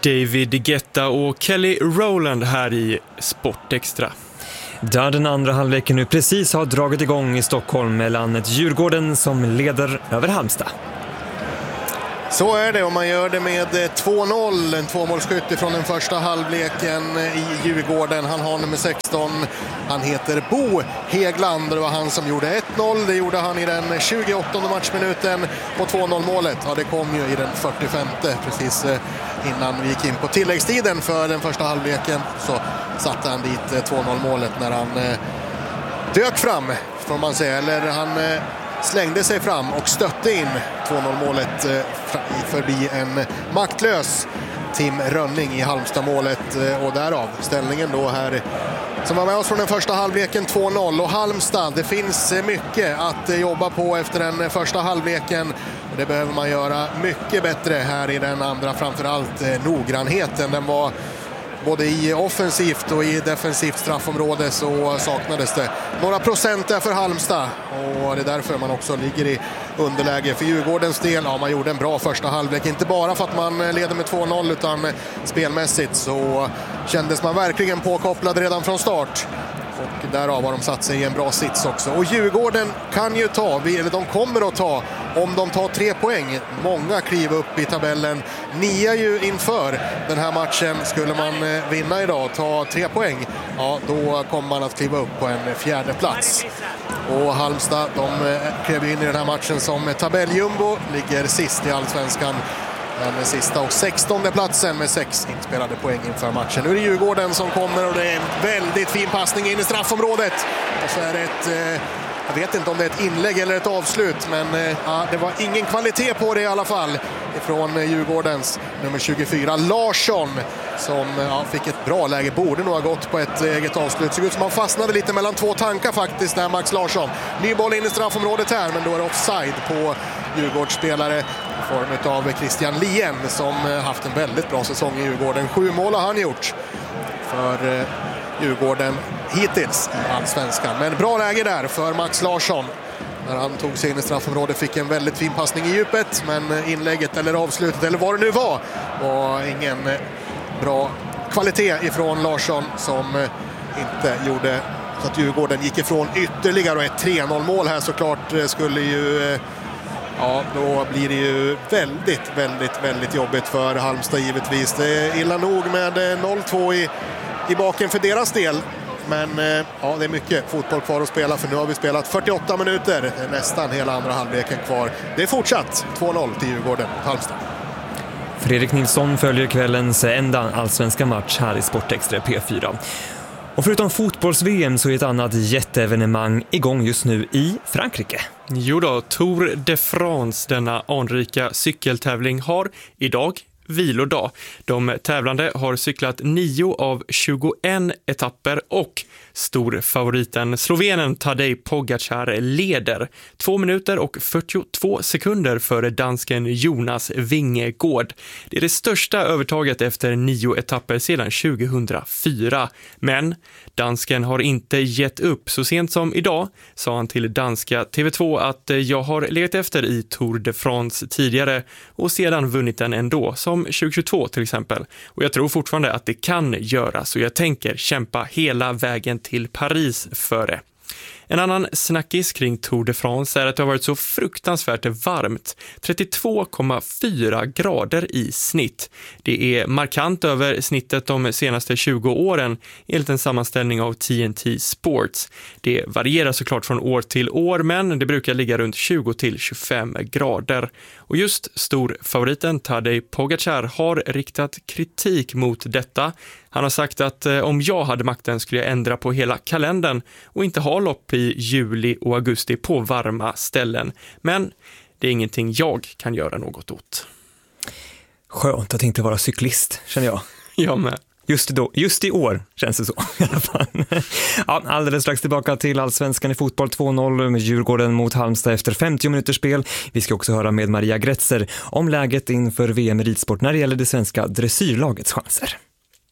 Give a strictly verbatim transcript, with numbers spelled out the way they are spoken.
David Guetta och Kelly Rowland här i Sportextra. Där den andra halvleken nu precis har dragit igång i Stockholm mellan ett Djurgården som leder över Halmstad. Så är det, och man gör det med två noll, en tvåmålsskytt från den första halvleken i Djurgården. Han har nummer sexton, han heter Bo Hegland. Det var han som gjorde ett noll, det gjorde han i den tjugoåttonde matchminuten på två noll målet. Ja, det kom ju i den fyrtiofemte precis innan vi gick in på tilläggstiden för den första halvleken. Så satte han dit två noll målet när han dök fram, får man säga, eller han slängde sig fram och stötte in två noll målet förbi en maktlös Tim Rönning i Halmstad-målet, och därav ställningen då här som var med oss från den första halvleken två noll. Och Halmstad, det finns mycket att jobba på efter den första halvleken. Det behöver man göra mycket bättre här i den andra, framförallt noggrannheten. Den var både i offensivt och i defensivt straffområde så saknades det några procent där för Halmstad, och det är därför man också ligger i underläge. För Djurgårdens del, ja, man gjorde en bra första halvlek, inte bara för att man leder med två noll, utan spelmässigt så kändes man verkligen påkopplad redan från start. Och därav har de satt sig i en bra sits också. Och Djurgården kan ju ta, eller de kommer att ta, om de tar tre poäng. Många kliver upp i tabellen. Nia ju inför den här matchen. Skulle man vinna idag, ta tre poäng, ja, då kommer man att kliva upp på en fjärde plats. Och Halmstad, de klev in i den här matchen som tabelljumbo, ligger sist i Allsvenskan. Den sista och sextonde platsen med sex inspelade poäng inför matchen. Nu är det Djurgården som kommer, och det är en väldigt fin passning in i straffområdet. Och så är det ett, eh, jag vet inte om det är ett inlägg eller ett avslut, men eh, ja, det var ingen kvalitet på det i alla fall ifrån eh, Djurgårdens nummer tjugofyra Larsson, som ja, fick ett bra läge, borde nog ha gått på ett eget avslut. Såg ut som han fastnade lite mellan två tankar faktiskt där, Max Larsson. Ny boll in i straffområdet här, men då är det offside på Djurgårdsspelare i form av Christian Lien, som haft en väldigt bra säsong i Djurgården. Sju mål har han gjort för eh, Djurgården hittills i Allsvenskan. Men bra läge där för Max Larsson. När han tog sig in i straffområdet fick en väldigt fin passning i djupet, men inlägget eller avslutet eller vad det nu var var ingen bra kvalitet ifrån Larsson, som inte gjorde så att Djurgården gick ifrån ytterligare. Och ett tre noll mål här såklart skulle ju, ja, då blir det ju väldigt, väldigt, väldigt jobbigt för Halmstad givetvis. Det är illa nog med noll två i, i baken för deras del. Men ja, det är mycket fotboll kvar att spela, för nu har vi spelat fyrtioåtta minuter. Det är nästan hela andra halvleken kvar. Det är fortsatt två noll till Djurgården och Halmstad. Fredrik Nilsson följer kvällens enda allsvenska match här i Sportextra P fyra. Och förutom fotbolls-V M så är ett annat jätteevenemang igång just nu i Frankrike. Jo då, Tour de France, denna anrika cykeltävling, har idag vilodag. De tävlande har cyklat nio av tjugoen etapper, och storfavoriten slovenen Tadej Pogačar leder två minuter och fyrtiotvå sekunder före dansken Jonas Vingegaard. Det är det största övertaget efter nio etapper sedan tjugohundrafyra. Men dansken har inte gett upp. Så sent som idag sa han till danska T V två att jag har legat efter i Tour de France tidigare och sedan vunnit den ändå, som tjugohundratjugotvå till exempel. Och jag tror fortfarande att det kan göras, och jag tänker kämpa hela vägen till Paris för det. En annan snackis kring Tour de France är att det har varit så fruktansvärt varmt. trettiotvå komma fyra grader i snitt. Det är markant över snittet de senaste tjugo åren enligt en sammanställning av T N T Sports. Det varierar såklart från år till år, men det brukar ligga runt tjugo till tjugofem grader. Och just storfavoriten Tadej Pogačar har riktat kritik mot detta. Han har sagt att eh, om jag hade makten skulle jag ändra på hela kalendern och inte ha lopp i juli och augusti på varma ställen. Men det är ingenting jag kan göra något åt. Skönt att inte vara cyklist, känner jag. Jag med. Just, då, just i år känns det så i alla fall. Ja, alldeles strax tillbaka till Allsvenskan i fotboll två noll med Djurgården mot Halmstad efter femtio minuters spel. Vi ska också höra med Maria Gretzer om läget inför V M i ridsport när det gäller det svenska dressyrlagets chanser.